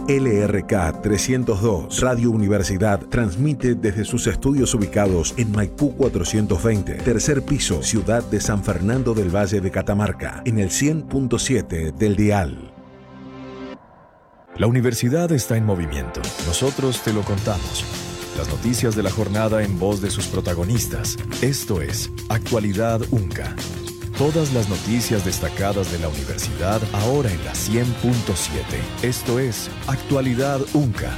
LRK 302, Radio Universidad, transmite desde sus estudios ubicados en Maipú 420, tercer piso, Ciudad de San Fernando del Valle de Catamarca, en el 100.7 del dial. La universidad está en movimiento. Nosotros te lo contamos. Las noticias de la jornada en voz de sus protagonistas. Esto es Actualidad UNCA. Todas las noticias destacadas de la universidad ahora en la 100.7. Esto es Actualidad UNCA.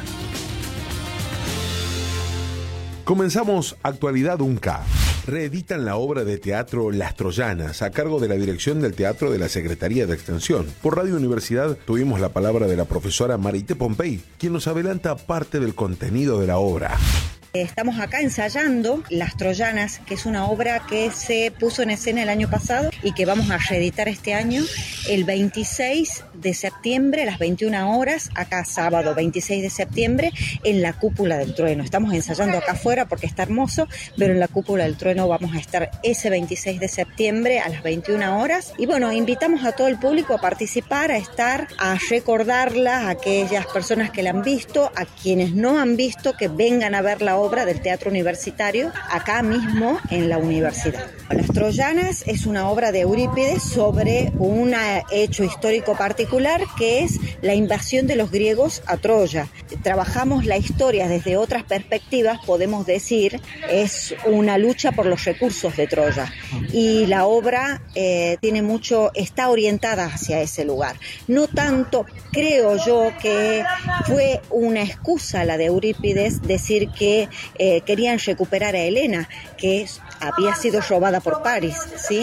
Comenzamos Actualidad UNCA. Reeditan la obra de teatro Las Troyanas a cargo de la dirección del teatro de la Secretaría de Extensión. Por Radio Universidad tuvimos la palabra de la profesora Marité Pompey, quien nos adelanta parte del contenido de la obra. Estamos acá ensayando Las Troyanas, que es una obra que se puso en escena el año pasado y que vamos a reeditar este año el 26 de septiembre a las 21 horas, acá sábado 26 de septiembre, en la Cúpula del Trueno. Estamos ensayando acá afuera porque está hermoso, pero en la Cúpula del Trueno vamos a estar ese 26 de septiembre a las 21 horas. Y bueno, invitamos a todo el público a participar, a estar, a recordarla, a aquellas personas que la han visto, a quienes no han visto, que vengan a ver la obra del teatro universitario acá mismo en la universidad. Las Troyanas es una obra de Eurípides sobre un hecho histórico particular que es la invasión de los griegos a Troya. Trabajamos la historia desde otras perspectivas, podemos decir, es una lucha por los recursos de Troya y la obra está orientada hacia ese lugar. No tanto, creo yo, que fue una excusa la de Eurípides decir que querían recuperar a Helena, que había sido robada por París, ¿sí?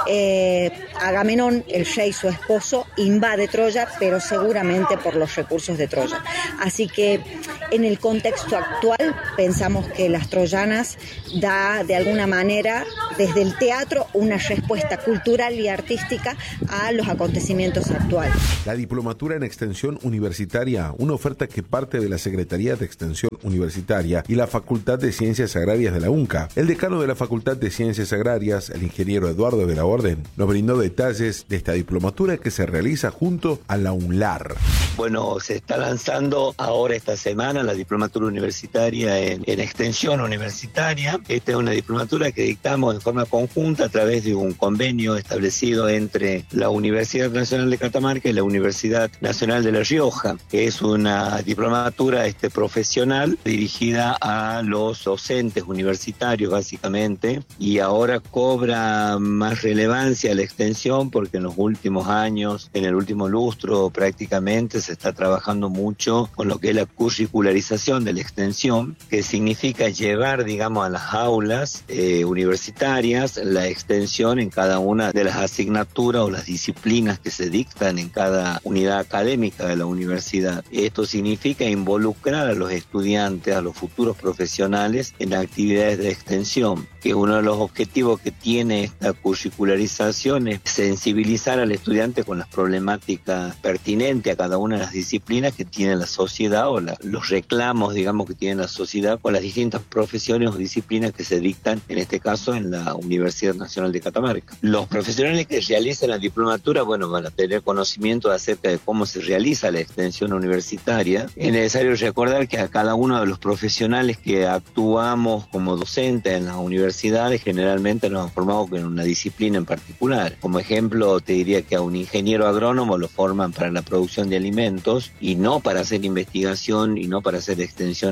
Agamenón, el rey, su esposo, invade Troya, pero seguramente por los recursos de Troya. Así que en el contexto actual pensamos que Las Troyanas da de alguna manera desde el teatro una respuesta cultural y artística a los acontecimientos actuales. La diplomatura en extensión universitaria, una oferta que parte de la Secretaría de Extensión Universitaria y la Facultad de Ciencias Agrarias de la UNCA. El decano de la Facultad de Ciencias Agrarias, el ingeniero Eduardo de la Orden, nos brindó detalles de esta diplomatura que se realiza junto a la UNLAR. Bueno, se está lanzando ahora esta semana la diplomatura universitaria en extensión universitaria. Esta es una diplomatura que dictamos en forma conjunta a través de un convenio establecido entre la Universidad Nacional de Catamarca y la Universidad Nacional de La Rioja, que es una diplomatura profesional dirigida a los docentes universitarios básicamente, y ahora cobra más relevancia la extensión porque en los últimos años, en el último lustro prácticamente, se está trabajando mucho con lo que es la curricularización de la extensión, que significa llevar, digamos, a las aulas universitarias la extensión en cada una de las asignaturas o las disciplinas que se dictan en cada unidad académica de la universidad. Esto significa involucrar a los estudiantes, a los futuros profesionales en actividades de extensión, que uno de los objetivos que tiene esta curricularización es sensibilizar al estudiante con las problemáticas pertinentes a cada una de las disciplinas que tiene la sociedad o los reclamos, digamos, que tiene la sociedad con las distintas profesiones o disciplinas que se dictan, en este caso, en la Universidad Nacional de Catamarca. Los profesionales que realizan la diplomatura, bueno, van a tener conocimiento acerca de cómo se realiza la extensión universitaria. Es necesario recordar que a cada uno de los profesionales que actuamos como docentes en las universidades generalmente nos han formado con una disciplina en particular. Como ejemplo, te diría que a un ingeniero agrónomo lo forman para la producción de alimentos y no para hacer investigación y no para hacer extensión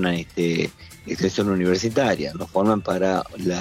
universitaria. Nos forman para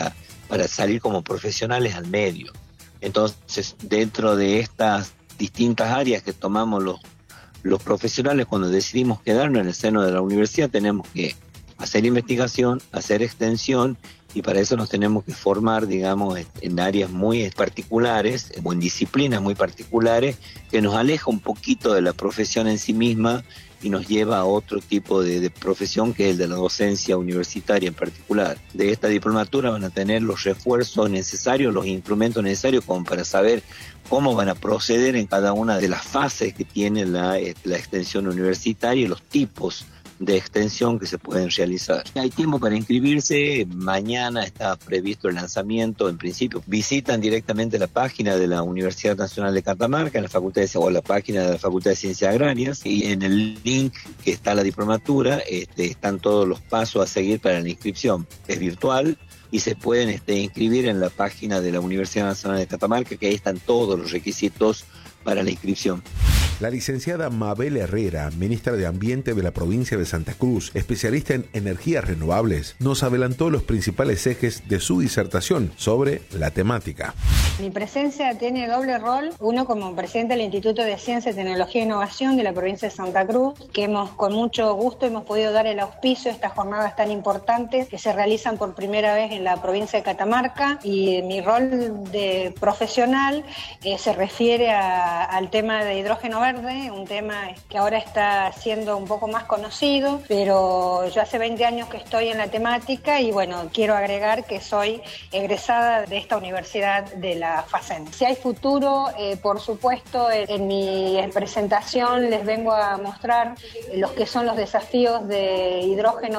salir como profesionales al medio. Entonces, dentro de estas distintas áreas que tomamos los profesionales, cuando decidimos quedarnos en el seno de la universidad, tenemos que hacer investigación, hacer extensión, y para eso nos tenemos que formar, digamos, en áreas muy particulares o en disciplinas muy particulares, que nos aleja un poquito de la profesión en sí misma y nos lleva a otro tipo de profesión, que es el de la docencia universitaria en particular. De esta diplomatura van a tener los refuerzos necesarios, los instrumentos necesarios como para saber cómo van a proceder en cada una de las fases que tiene la extensión universitaria y los tipos de extensión que se pueden realizar. Hay tiempo para inscribirse, mañana está previsto el lanzamiento. En principio visitan directamente la página de la Universidad Nacional de Catamarca, en la Facultad o la página de la Facultad de Ciencias Agrarias, y en el link que está la diplomatura están todos los pasos a seguir para la inscripción. Es virtual y se pueden inscribir en la página de la Universidad Nacional de Catamarca, que ahí están todos los requisitos para la inscripción. La licenciada Mabel Herrera, ministra de Ambiente de la provincia de Santa Cruz, especialista en energías renovables, nos adelantó los principales ejes de su disertación sobre la temática. Mi presencia tiene doble rol, uno como presidente del Instituto de Ciencia, Tecnología e Innovación de la provincia de Santa Cruz, que con mucho gusto hemos podido dar el auspicio a estas jornadas tan importantes que se realizan por primera vez en la provincia de Catamarca, y mi rol de profesional se refiere al tema de hidrógeno verde, un tema que ahora está siendo un poco más conocido, pero yo hace 20 años que estoy en la temática y bueno, quiero agregar que soy egresada de esta universidad de la FACEN. Si hay futuro, por supuesto, en mi presentación les vengo a mostrar los que son los desafíos de hidrógeno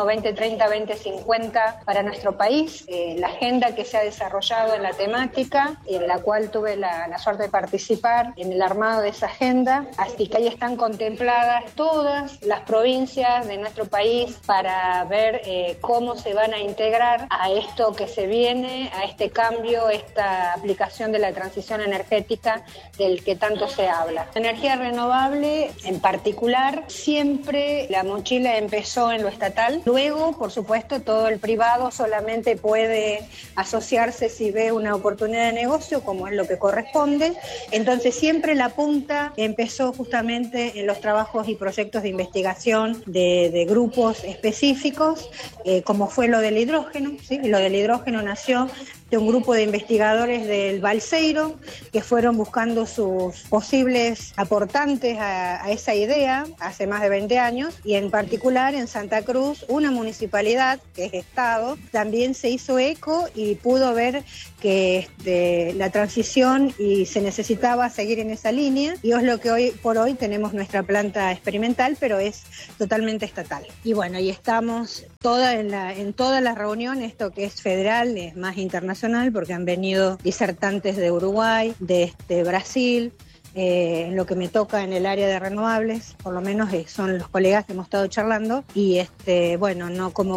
2030-2050 para nuestro país, la agenda que se ha desarrollado en la temática, en la cual tuve la suerte de participar en el armado de esa agenda. Así que ahí están contempladas todas las provincias de nuestro país para ver cómo se van a integrar a esto que se viene, a este cambio, esta aplicación de la transición energética del que tanto se habla. Energía renovable en particular, siempre la mochila empezó en lo estatal. Luego, por supuesto, todo el privado solamente puede asociarse si ve una oportunidad de negocio, como es lo que corresponde. Entonces siempre la punta empezó justamente en los trabajos y proyectos de investigación de grupos específicos, como fue lo del hidrógeno, ¿sí? Lo del hidrógeno nació de un grupo de investigadores del Balseiro que fueron buscando sus posibles aportantes a esa idea hace más de 20 años, y en particular en Santa Cruz una municipalidad que es Estado también se hizo eco y pudo ver que la transición y se necesitaba seguir en esa línea, y es lo que hoy por hoy tenemos nuestra planta experimental, pero es totalmente estatal. Y bueno, y estamos en todas las reuniones, esto que es federal, es más internacional, porque han venido disertantes de Uruguay, de Brasil, en lo que me toca en el área de renovables, por lo menos son los colegas que hemos estado charlando, y bueno,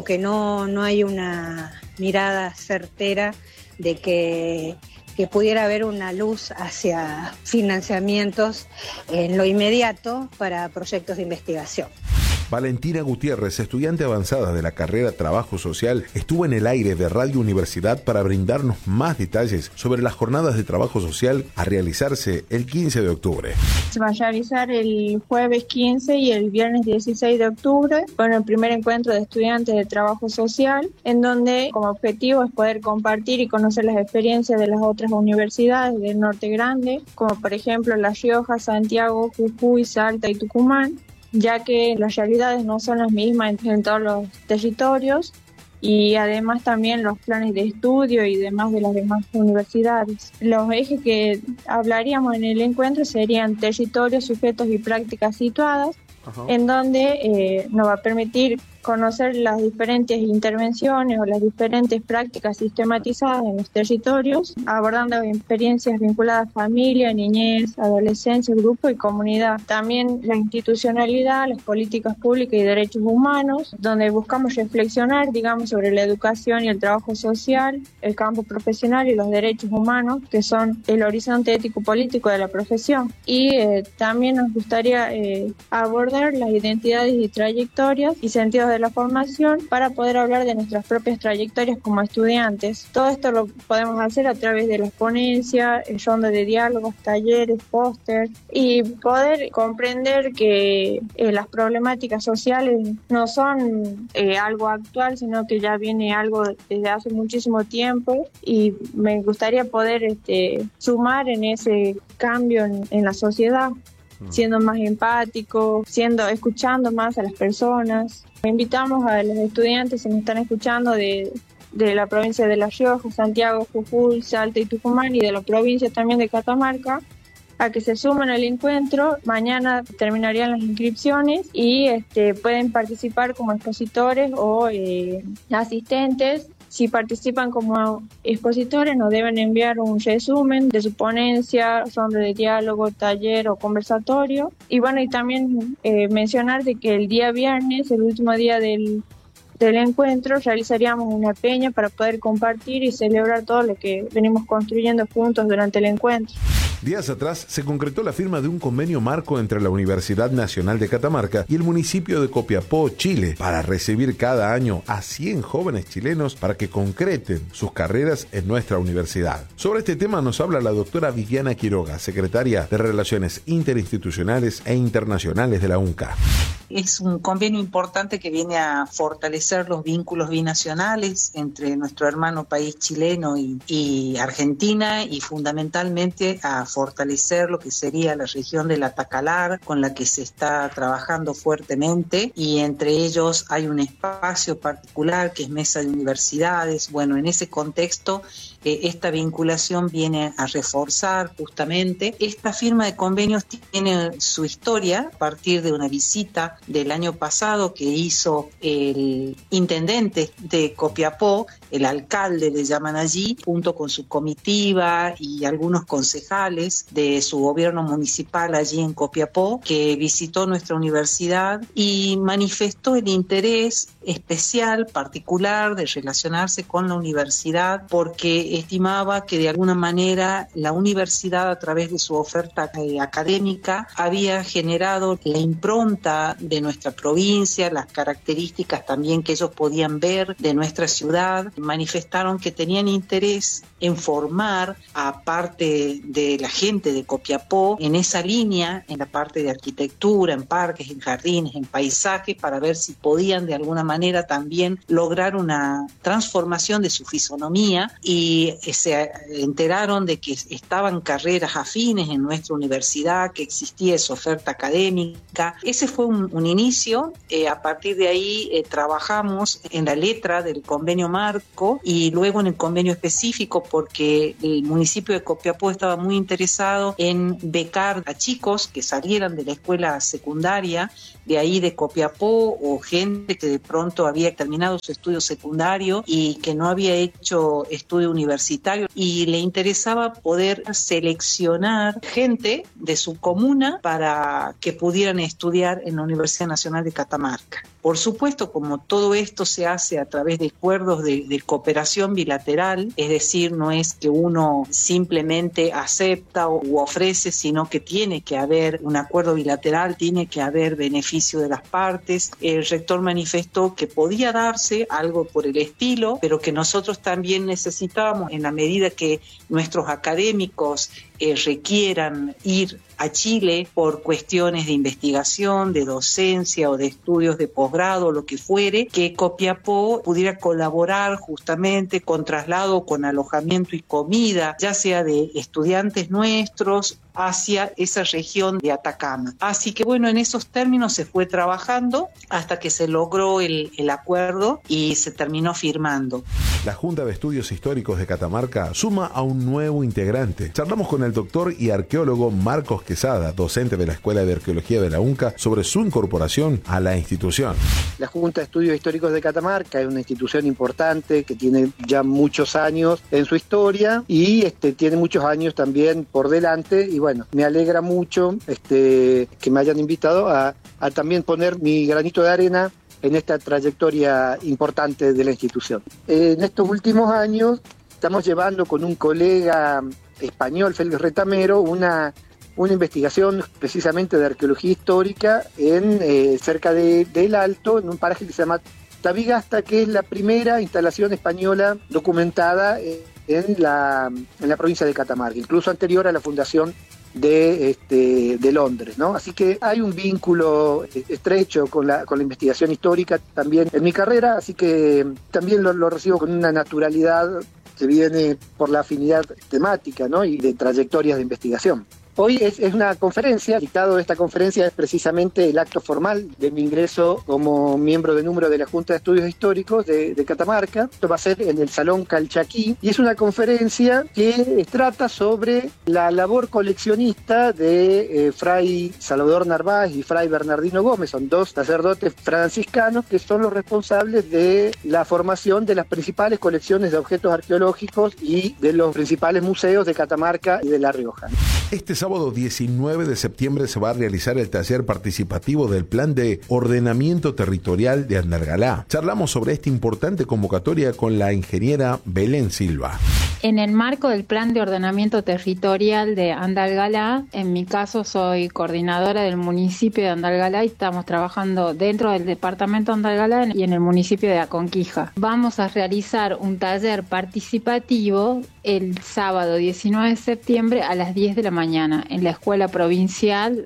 no hay una mirada certera de que pudiera haber una luz hacia financiamientos en lo inmediato para proyectos de investigación. Valentina Gutiérrez, estudiante avanzada de la carrera Trabajo Social, estuvo en el aire de Radio Universidad para brindarnos más detalles sobre las jornadas de trabajo social a realizarse el 15 de octubre. Se va a realizar el jueves 15 y el viernes 16 de octubre con el primer encuentro de estudiantes de trabajo social, en donde como objetivo es poder compartir y conocer las experiencias de las otras universidades del Norte Grande, como por ejemplo La Rioja, Santiago, Jujuy, Salta y Tucumán, ya que las realidades no son las mismas en todos los territorios, y además también los planes de estudio y demás de las demás universidades. Los ejes que hablaríamos en el encuentro serían territorios, sujetos y prácticas situadas, en donde nos va a permitir conocer las diferentes intervenciones o las diferentes prácticas sistematizadas en los territorios, abordando experiencias vinculadas a familia, niñez, adolescencia, grupo y comunidad. También la institucionalidad, las políticas públicas y derechos humanos, donde buscamos reflexionar, sobre la educación y el trabajo social, el campo profesional y los derechos humanos, que son el horizonte ético-político de la profesión. Y también nos gustaría abordar las identidades y trayectorias y sentidos de la formación para poder hablar de nuestras propias trayectorias como estudiantes. Todo esto lo podemos hacer a través de las ponencias, rondas de diálogos, talleres, póster, y poder comprender que las problemáticas sociales no son algo actual, sino que ya viene algo desde hace muchísimo tiempo, y me gustaría poder sumar en ese cambio en la sociedad, siendo más empático, escuchando más a las personas. Invitamos a los estudiantes que nos están escuchando de la provincia de La Rioja, Santiago, Jujuy, Salta y Tucumán, y de la provincia también de Catamarca, a que se sumen al encuentro. Mañana terminarían las inscripciones y pueden participar como expositores o asistentes. Si participan como expositores, nos deben enviar un resumen de su ponencia, ronda de diálogo, taller o conversatorio. Y bueno, y también mencionar de que el día viernes, el último día del encuentro, realizaríamos una peña para poder compartir y celebrar todo lo que venimos construyendo juntos durante el encuentro. Días atrás se concretó la firma de un convenio marco entre la Universidad Nacional de Catamarca y el municipio de Copiapó, Chile, para recibir cada año a 100 jóvenes chilenos para que concreten sus carreras en nuestra universidad. Sobre este tema nos habla la doctora Viviana Quiroga, secretaria de Relaciones Interinstitucionales e Internacionales de la UNCA. Es un convenio importante que viene a fortalecer los vínculos binacionales entre nuestro hermano país chileno y Argentina, y fundamentalmente a fortalecer lo que sería la región del Atacalar, con la que se está trabajando fuertemente, y entre ellos hay un espacio particular que es Mesa de Universidades. Bueno, en ese contexto esta vinculación viene a reforzar justamente. Esta firma de convenios tiene su historia a partir de una visita del año pasado que hizo el intendente de Copiapó, el alcalde le llaman allí, junto con su comitiva y algunos concejales de su gobierno municipal allí en Copiapó, que visitó nuestra universidad y manifestó el interés especial, particular, de relacionarse con la universidad, porque estimaba que de alguna manera la universidad, a través de su oferta académica, había generado la impronta de nuestra provincia, las características también que ellos podían ver de nuestra ciudad. Manifestaron que tenían interés en formar a parte de la gente de Copiapó en esa línea, en la parte de arquitectura, en parques, en jardines, en paisajes, para ver si podían de alguna manera también lograr una transformación de su fisonomía, y se enteraron de que estaban carreras afines en nuestra universidad, que existía esa oferta académica. Ese fue un inicio. A partir de ahí trabajamos en la letra del convenio marco y luego en el convenio específico, porque el municipio de Copiapó estaba muy interesado en becar a chicos que salieran de la escuela secundaria de ahí de Copiapó, o gente que de pronto había terminado su estudio secundario y que no había hecho estudio universitario, y le interesaba poder seleccionar gente de su comuna para que pudieran estudiar en la Universidad Nacional de Catamarca. Por supuesto, como todo esto se hace a través de acuerdos de cooperación bilateral, es decir, no es que uno simplemente acepta u ofrece, sino que tiene que haber un acuerdo bilateral, tiene que haber beneficio de las partes. El rector manifestó que podía darse algo por el estilo, pero que nosotros también necesitábamos, en la medida que nuestros académicos requieran ir a Chile por cuestiones de investigación, de docencia o de estudios de posgrado, lo que fuere, que Copiapó pudiera colaborar justamente con traslado, con alojamiento y comida, ya sea de estudiantes nuestros hacia esa región de Atacama. Así que bueno, en esos términos se fue trabajando hasta que se logró el acuerdo y se terminó firmando. La Junta de Estudios Históricos de Catamarca suma a un nuevo integrante. Charlamos con el doctor y arqueólogo Marcos Quesada, docente de la Escuela de Arqueología de la UNCA, sobre su incorporación a la institución. La Junta de Estudios Históricos de Catamarca es una institución importante que tiene ya muchos años en su historia y tiene muchos años también por delante, y bueno, me alegra mucho que me hayan invitado a también poner mi granito de arena en esta trayectoria importante de la institución. En estos últimos años estamos llevando con un colega español, Félix Retamero, una investigación precisamente de arqueología histórica cerca del Alto, en un paraje que se llama Tabigasta, que es la primera instalación española documentada en la provincia de Catamarca, incluso anterior a la fundación de Londres, ¿no? Así que hay un vínculo estrecho con la investigación histórica también en mi carrera, así que también lo recibo con una naturalidad que viene por la afinidad temática, ¿no? Y de trayectorias de investigación. Hoy es una conferencia, el dictado de esta conferencia es precisamente el acto formal de mi ingreso como miembro de número de la Junta de Estudios Históricos de Catamarca. Esto va a ser en el Salón Calchaquí y es una conferencia que trata sobre la labor coleccionista de Fray Salvador Narváez y Fray Bernardino Gómez. Son dos sacerdotes franciscanos que son los responsables de la formación de las principales colecciones de objetos arqueológicos y de los principales museos de Catamarca y de La Rioja. Este sábado 19 de septiembre se va a realizar el taller participativo del Plan de Ordenamiento Territorial de Andalgalá. Charlamos sobre esta importante convocatoria con la ingeniera Belén Silva. En el marco del Plan de Ordenamiento Territorial de Andalgalá, en mi caso soy coordinadora del municipio de Andalgalá y estamos trabajando dentro del departamento de Andalgalá y en el municipio de Aconquija. Vamos a realizar un taller participativo el sábado 19 de septiembre a las 10 de la mañana en la Escuela Provincial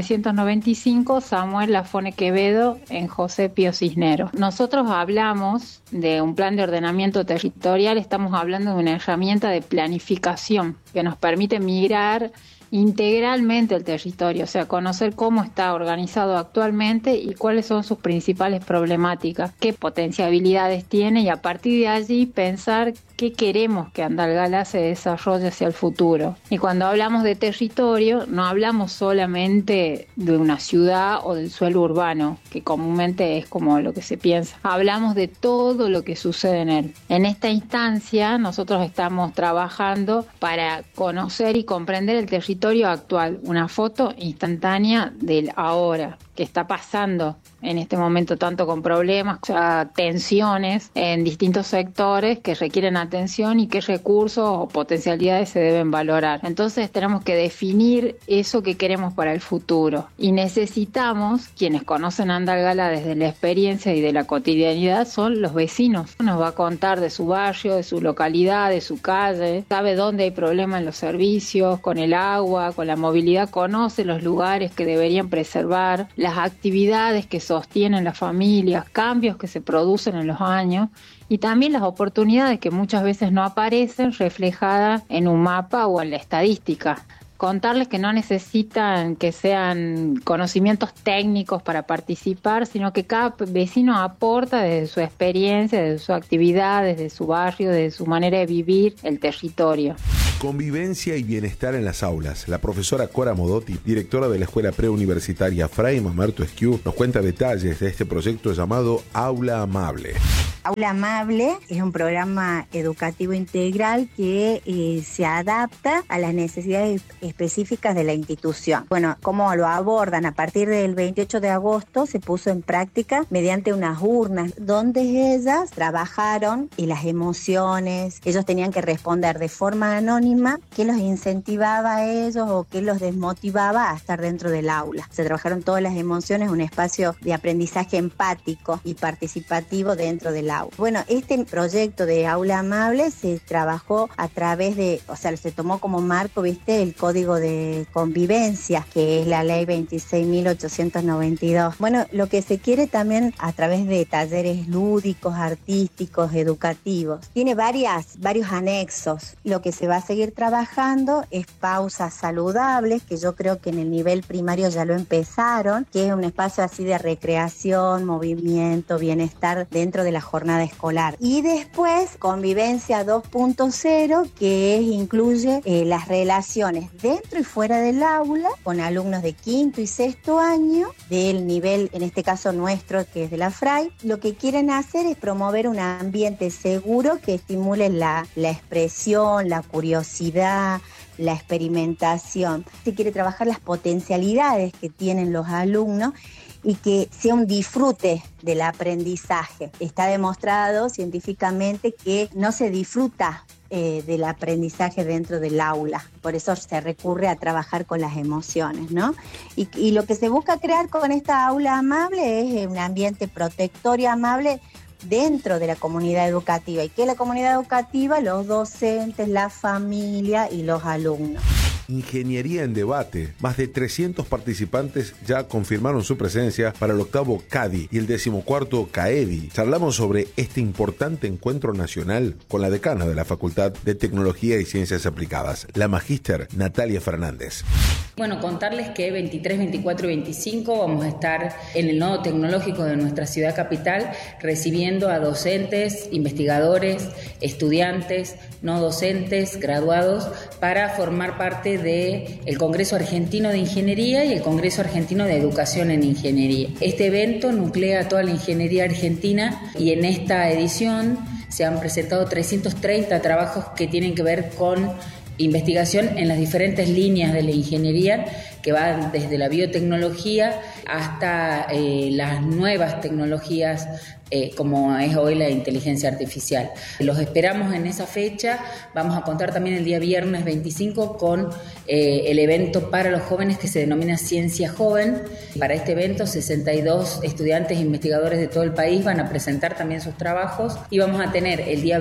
995 Samuel Lafone Quevedo en José Pío Cisneros. Nosotros hablamos de un plan de ordenamiento territorial, estamos hablando de una herramienta de planificación que nos permite migrar integralmente el territorio, o sea, conocer cómo está organizado actualmente y cuáles son sus principales problemáticas, qué potencialidades tiene y a partir de allí pensar qué queremos que Andalgalá se desarrolle hacia el futuro. Y cuando hablamos de territorio, no hablamos solamente de una ciudad o del suelo urbano, que comúnmente es como lo que se piensa. Hablamos de todo lo que sucede en él. En esta instancia, nosotros estamos trabajando para conocer y comprender el territorio actual, una foto instantánea del ahora, que está pasando en este momento tanto con problemas, tensiones en distintos sectores que requieren atención y qué recursos o potencialidades se deben valorar. Entonces tenemos que definir eso que queremos para el futuro y necesitamos, quienes conocen Andalgalá desde la experiencia y de la cotidianidad, son los vecinos. Nos va a contar de su barrio, de su localidad, de su calle, sabe dónde hay problemas en los servicios, con el agua, con la movilidad, conoce los lugares que deberían preservar, las actividades que sostienen las familias, cambios que se producen en los años y también las oportunidades que muchas veces no aparecen reflejadas en un mapa o en la estadística. Contarles que no necesitan que sean conocimientos técnicos para participar, sino que cada vecino aporta desde su experiencia, desde su actividad, desde su barrio, desde su manera de vivir el territorio. Convivencia y bienestar en las aulas. La profesora Cora Modotti, directora de la Escuela Preuniversitaria Fray Mamerto Esquiú, nos cuenta detalles de este proyecto llamado Aula Amable. Aula Amable es un programa educativo integral que se adapta a las necesidades específicas de la institución. Bueno, ¿cómo lo abordan? A partir del 28 de agosto se puso en práctica mediante unas urnas donde ellas trabajaron y las emociones, ellos tenían que responder de forma anónima qué los incentivaba a ellos o qué los desmotivaba a estar dentro del aula. Se trabajaron todas las emociones, un espacio de aprendizaje empático y participativo dentro del aula. Bueno, este proyecto de Aula Amable se trabajó a través de, o sea, se tomó como marco, ¿viste?, el Código de Convivencia, que es la Ley 26.892. Bueno, lo que se quiere también a través de talleres lúdicos, artísticos, educativos. Tiene varios anexos. Lo que se va a seguir trabajando es pausas saludables, que yo creo que en el nivel primario ya lo empezaron, que es un espacio así de recreación, movimiento, bienestar dentro de la jornada escolar. Y después, Convivencia 2.0, que incluye las relaciones dentro y fuera del aula, con alumnos de quinto y sexto año, del nivel, en este caso nuestro, que es de la FRAI. Lo que quieren hacer es promover un ambiente seguro que estimule la expresión, la curiosidad, la experimentación. Se quiere trabajar las potencialidades que tienen los alumnos y que sea un disfrute del aprendizaje. Está demostrado científicamente que no se disfruta del aprendizaje dentro del aula. Por eso se recurre a trabajar con las emociones, ¿no? Y lo que se busca crear con esta aula amable es un ambiente protector y amable dentro de la comunidad educativa. ¿Y qué es la comunidad educativa? Los docentes, la familia y los alumnos. Ingeniería en debate. Más de 300 participantes ya confirmaron su presencia para el 8º CADI y el 14º CAEDI. Charlamos sobre este importante encuentro nacional con la decana de la Facultad de Tecnología y Ciencias Aplicadas, la magíster Natalia Fernández. Bueno, contarles que 23, 24 y 25 vamos a estar en el nodo tecnológico de nuestra ciudad capital recibiendo a docentes, investigadores, estudiantes, no docentes, graduados, para formar parte del Congreso Argentino de Ingeniería y el Congreso Argentino de Educación en Ingeniería. Este evento nuclea a toda la ingeniería argentina y en esta edición se han presentado 330 trabajos que tienen que ver con investigación en las diferentes líneas de la ingeniería, que van desde la biotecnología hasta las nuevas tecnologías como es hoy la inteligencia artificial. Los esperamos en esa fecha. Vamos a contar también el día viernes 25 con el evento para los jóvenes que se denomina Ciencia Joven. Para este evento 62 estudiantes e investigadores de todo el país van a presentar también sus trabajos y vamos a tener el día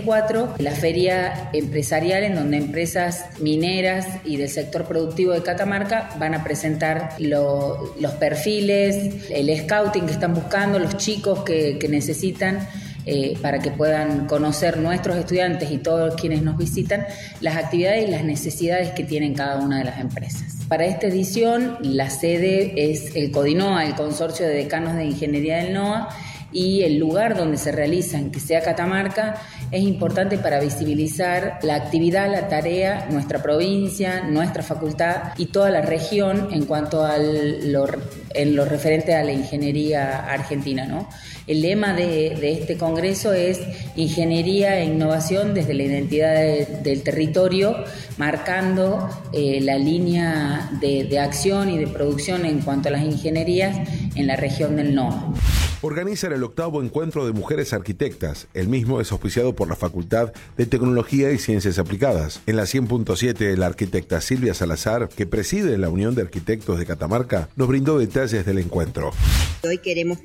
24 la feria empresarial en donde empresas mineras y del sector productivo de Catamarca van a presentar los perfiles, el scouting que están buscando, los chicos que necesitan para que puedan conocer nuestros estudiantes y todos quienes nos visitan las actividades y las necesidades que tienen cada una de las empresas. Para esta edición la sede es el CODINOA, el Consorcio de Decanos de Ingeniería del NOA, y el lugar donde se realizan, que sea Catamarca, es importante para visibilizar la actividad, la tarea, nuestra provincia, nuestra facultad y toda la región en cuanto en lo referente a la ingeniería argentina, ¿no? El lema de este congreso es Ingeniería e Innovación desde la identidad del territorio, marcando la línea de acción y de producción en cuanto a las ingenierías en la región del NOA. Organizan el 8º Encuentro de Mujeres Arquitectas. El mismo es auspiciado por la Facultad de Tecnología y Ciencias Aplicadas. En la 100.7, la arquitecta Silvia Salazar, que preside la Unión de Arquitectos de Catamarca, nos brindó detalles del encuentro. Hoy queremos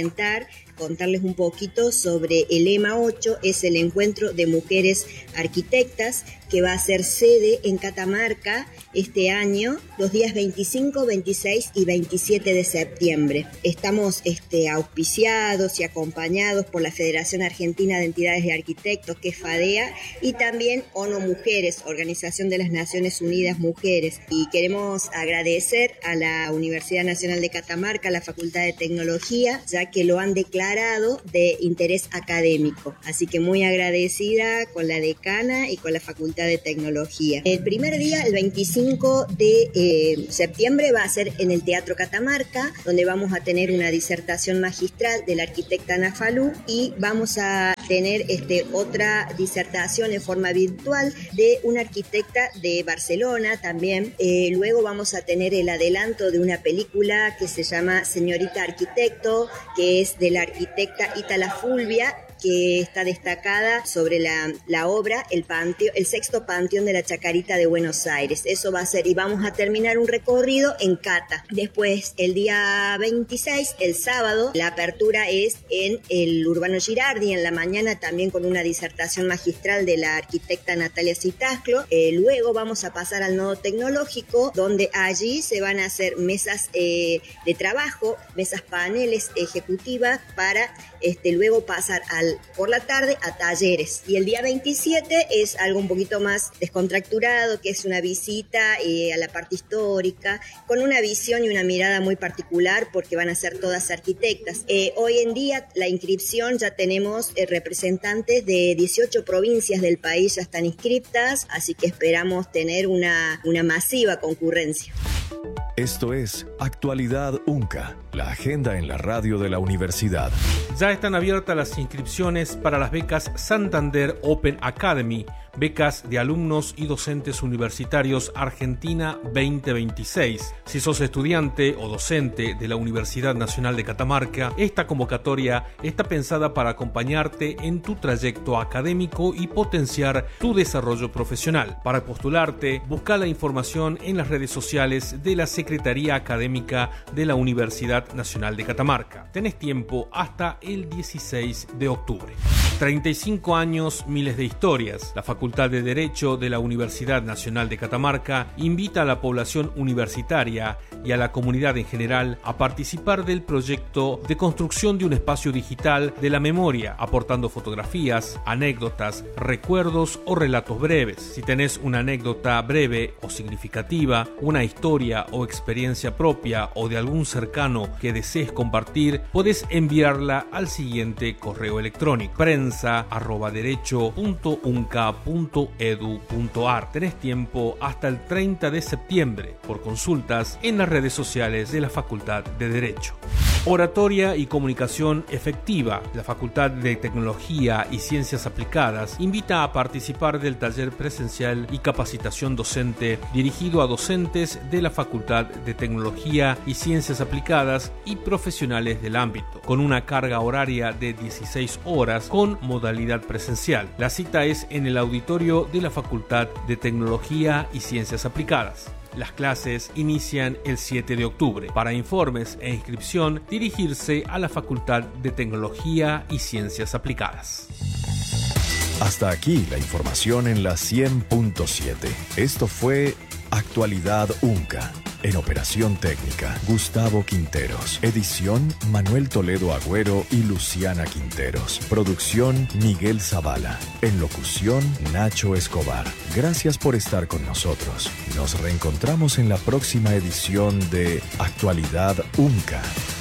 contarles un poquito sobre el EMA 8, es el Encuentro de Mujeres Arquitectas, que va a ser sede en Catamarca este año, los días 25, 26 y 27 de septiembre. Estamos auspiciados y acompañados por la Federación Argentina de Entidades de Arquitectos, que es FADEA, y también ONU Mujeres, Organización de las Naciones Unidas Mujeres. Y queremos agradecer a la Universidad Nacional de Catamarca, a la Facultad de Tecnología, ya que lo han declarado de interés académico. Así que muy agradecida con la decana y con la Facultad de Tecnología. El primer día, el 25 de septiembre, va a ser en el Teatro Catamarca, donde vamos a tener una disertación magistral de la arquitecta Ana Falú y vamos a tener otra disertación en forma virtual de una arquitecta de Barcelona también. Luego vamos a tener el adelanto de una película que se llama Señorita Arquitecto, que es de la arquitecta Ítala Fulvia, que está destacada sobre la obra el sexto panteón de la Chacarita de Buenos Aires. Eso va a ser, y vamos a terminar un recorrido en Cata. Después, el día 26, el sábado, la apertura es en el Urbano Girardi, en la mañana también con una disertación magistral de la arquitecta Natalia Citasclo. Luego vamos a pasar al nodo tecnológico, donde allí se van a hacer mesas de trabajo, mesas paneles ejecutivas para luego pasar por la tarde a talleres. Y el día 27 es algo un poquito más descontracturado, que es una visita a la parte histórica, con una visión y una mirada muy particular, porque van a ser todas arquitectas. Hoy en día la inscripción ya tenemos representantes de 18 provincias del país, ya están inscriptas, así que esperamos tener una masiva concurrencia. Esto es Actualidad UNCA, la agenda en la radio de la universidad. Ya están abiertas las inscripciones para las becas Santander Open Academy, becas de alumnos y docentes universitarios Argentina 2026. Si sos estudiante o docente de la Universidad Nacional de Catamarca, esta convocatoria está pensada para acompañarte en tu trayecto académico y potenciar tu desarrollo profesional. Para postularte, busca la información en las redes sociales de la Secretaría Académica de la Universidad Nacional de Catamarca. Tenés tiempo hasta el 16 de octubre. 35 años, miles de historias. La Facultad de Derecho de la Universidad Nacional de Catamarca invita a la población universitaria y a la comunidad en general a participar del proyecto de construcción de un espacio digital de la memoria, aportando fotografías, anécdotas, recuerdos o relatos breves. Si tenés una anécdota breve o significativa, una historia o experiencia propia o de algún cercano que desees compartir, podés enviarla al siguiente correo electrónico: prensa@derecho.unca.edu.ar. Tenés tiempo hasta el 30 de septiembre. Por consultas en las redes sociales de la Facultad de Derecho. Oratoria y comunicación efectiva. La Facultad de Tecnología y Ciencias Aplicadas invita a participar del taller presencial y capacitación docente dirigido a docentes de la Facultad de Tecnología y Ciencias Aplicadas y profesionales del ámbito, con una carga horaria de 16 horas con modalidad presencial. La cita es en el auditorio de la Facultad de Tecnología y Ciencias Aplicadas. Las clases inician el 7 de octubre. Para informes e inscripción, dirigirse a la Facultad de Tecnología y Ciencias Aplicadas. Hasta aquí la información en la 100.7. Esto fue Actualidad UNCA. En operación técnica, Gustavo Quinteros. Edición, Manuel Toledo Agüero y Luciana Quinteros. Producción, Miguel Zavala. En locución, Nacho Escobar. Gracias por estar con nosotros. Nos reencontramos en la próxima edición de Actualidad UNCA.